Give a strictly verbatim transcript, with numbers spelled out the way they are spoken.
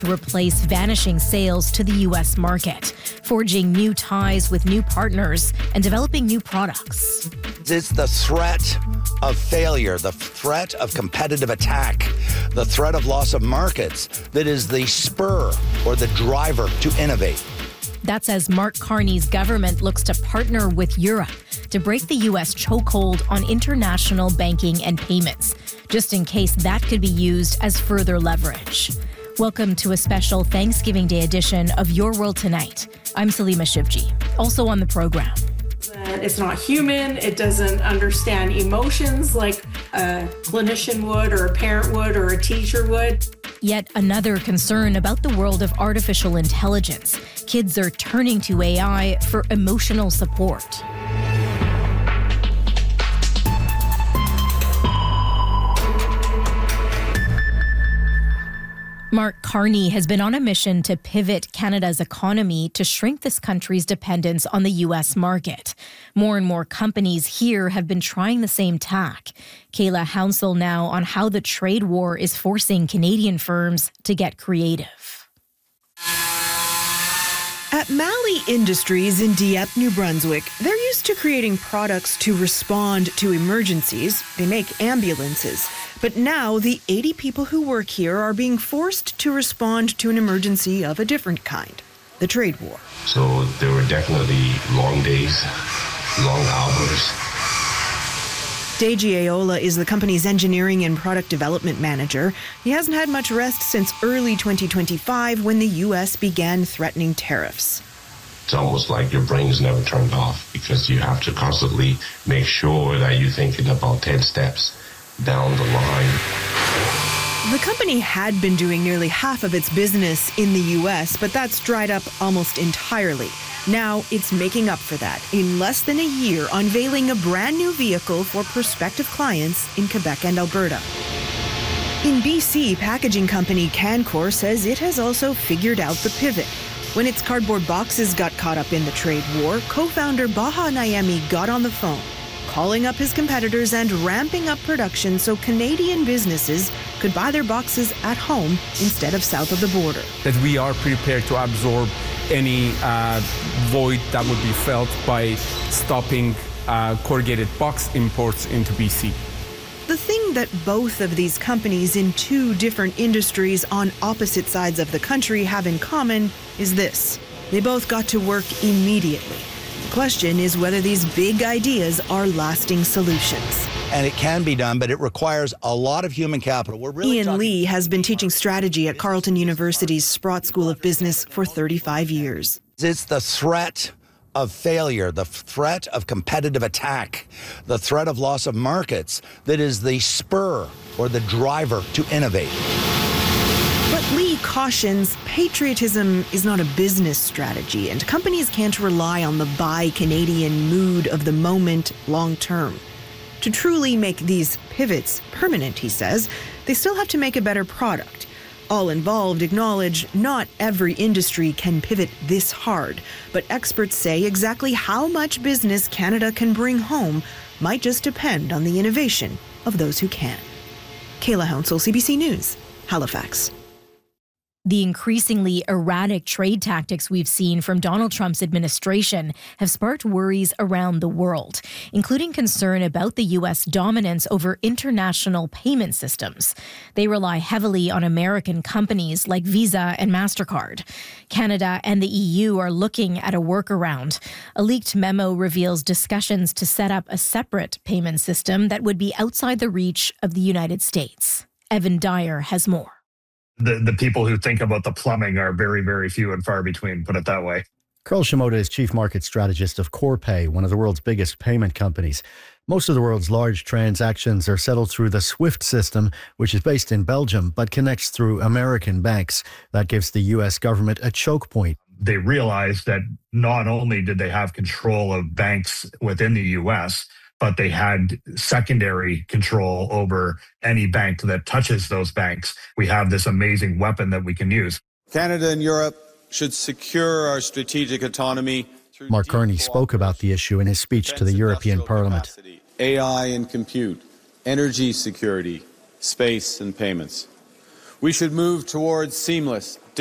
to replace vanishing sales to the U S market, forging new ties with new partners and developing new products. It's the threat of failure, the threat of competitive attack, the threat of loss of markets that is the spur or the driver to innovate. That's as Mark Carney's government looks to partner with Europe to break the U S chokehold on international banking and payments, just in case that could be used as further leverage. Welcome to a special Thanksgiving Day edition of Your World Tonight. I'm Salima Shivji. Also on the program. It's not human. It doesn't understand emotions like a clinician would or a parent would or a teacher would. Yet another concern about the world of artificial intelligence. Kids are turning to A I for emotional support. Mark Carney has been on a mission to pivot Canada's economy to shrink this country's dependence on the U S market. More and more companies here have been trying the same tack. Kayla Hounsell now on how the trade war is forcing Canadian firms to get creative. At Malley Industries in Dieppe, New Brunswick, they're used to creating products to respond to emergencies. They make ambulances. But now the eighty people who work here are being forced to respond to an emergency of a different kind, the trade war. So there were definitely long days, long hours. Deji Ayola is the company's engineering and product development manager. He hasn't had much rest since early twenty twenty-five when the U S began threatening tariffs. It's almost like your brain is never turned off because you have to constantly make sure that you're thinking about ten steps down the line. The company had been doing nearly half of its business in the U S, but that's dried up almost entirely. Now it's making up for that in less than a year, unveiling a brand new vehicle for prospective clients in Quebec and Alberta. In B C, packaging company Cancor says it has also figured out the pivot. When its cardboard boxes got caught up in the trade war, co-founder Baha Naemi got on the phone, calling up his competitors and ramping up production so Canadian businesses could buy their boxes at home instead of south of the border. That we are prepared to absorb any uh, void that would be felt by stopping uh, corrugated box imports into B C. The thing that both of these companies in two different industries on opposite sides of the country have in common is this: they both got to work immediately. The question is whether these big ideas are lasting solutions. And it can be done, but it requires a lot of human capital. We're really Ian talking- Lee has been teaching strategy at Carleton University's Sprott School of Business for thirty-five years. It's the threat of failure, the threat of competitive attack, the threat of loss of markets that is the spur or the driver to innovate. But Lee cautions patriotism is not a business strategy, and companies can't rely on the buy Canadian mood of the moment long term. To truly make these pivots permanent, he says, they still have to make a better product. All involved acknowledge not every industry can pivot this hard, but experts say exactly how much business Canada can bring home might just depend on the innovation of those who can. Kayla Hounsell, C B C News, Halifax. The increasingly erratic trade tactics we've seen from Donald Trump's administration have sparked worries around the world, including concern about the U S dominance over international payment systems. They rely heavily on American companies like Visa and MasterCard. Canada and the E U are looking at a workaround. A leaked memo reveals discussions to set up a separate payment system that would be outside the reach of the United States. Evan Dyer has more. The, the people who think about the plumbing are very, very few and far between, put it that way. Carl Shimoda is chief market strategist of Corpay, one of the world's biggest payment companies. Most of the world's large transactions are settled through the SWIFT system, which is based in Belgium, but connects through American banks. That gives the U S government a choke point. They realized that not only did they have control of banks within the U S, but they had secondary control over any bank that touches those banks. We have this amazing weapon that we can use. Canada and Europe should secure our strategic autonomy. Mark Carney spoke about the issue in his speech to the European Parliament. Capacity, A I and compute, energy security, space and payments. We should move towards seamless